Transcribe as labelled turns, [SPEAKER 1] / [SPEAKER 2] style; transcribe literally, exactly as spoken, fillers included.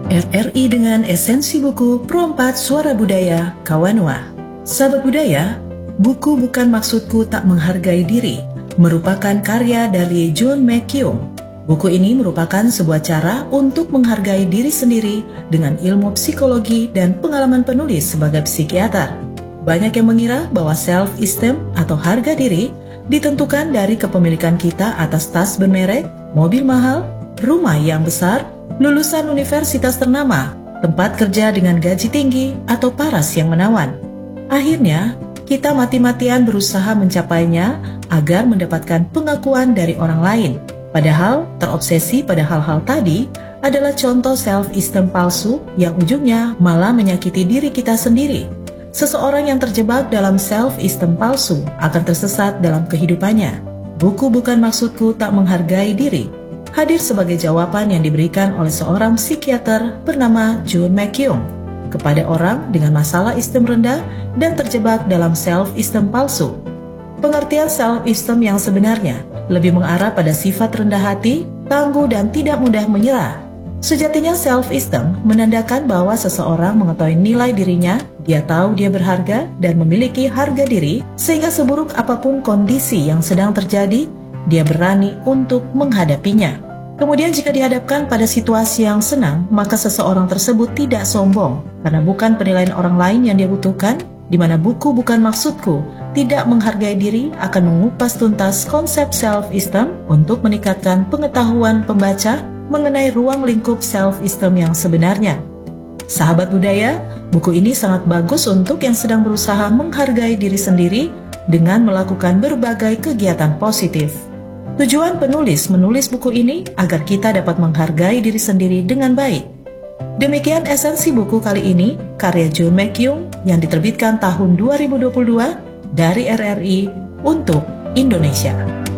[SPEAKER 1] R R I dengan esensi buku Pro empat Suara Budaya Kawanua. Sahabat budaya, buku Bukan Maksudku Tak Menghargai Diri merupakan karya dari John McKeown. Buku ini merupakan sebuah cara untuk menghargai diri sendiri dengan ilmu psikologi dan pengalaman penulis sebagai psikiater. Banyak yang mengira bahwa self-esteem atau harga diri ditentukan dari kepemilikan kita atas tas bermerek, mobil mahal, rumah yang besar, lulusan universitas ternama, tempat kerja dengan gaji tinggi, atau paras yang menawan. Akhirnya, kita mati-matian berusaha mencapainya agar mendapatkan pengakuan dari orang lain. Padahal, terobsesi pada hal-hal tadi adalah contoh self-esteem palsu yang ujungnya malah menyakiti diri kita sendiri. Seseorang yang terjebak dalam self-esteem palsu akan tersesat dalam kehidupannya. Buku Bukan Maksudku Tak Menghargai Diri hadir sebagai jawaban yang diberikan oleh seorang psikiater bernama John McKeown kepada orang dengan masalah esteem rendah dan terjebak dalam self-esteem palsu. Pengertian self-esteem yang sebenarnya lebih mengarah pada sifat rendah hati, tangguh, dan tidak mudah menyerah. Sejatinya self-esteem menandakan bahwa seseorang mengetahui nilai dirinya, dia tahu dia berharga dan memiliki harga diri, sehingga seburuk apapun kondisi yang sedang terjadi, dia berani untuk menghadapinya. Kemudian jika dihadapkan pada situasi yang senang, maka seseorang tersebut tidak sombong, karena bukan penilaian orang lain yang dia butuhkan, di mana buku Bukan Maksudku tidak menghargai diri akan mengupas tuntas konsep self-esteem untuk meningkatkan pengetahuan pembaca mengenai ruang lingkup self-esteem yang sebenarnya. Sahabat budaya, buku ini sangat bagus untuk yang sedang berusaha menghargai diri sendiri dengan melakukan berbagai kegiatan positif. Tujuan penulis menulis buku ini agar kita dapat menghargai diri sendiri dengan baik. Demikian esensi buku kali ini, karya John McKeown yang diterbitkan tahun dua ribu dua puluh dua dari R R I untuk Indonesia.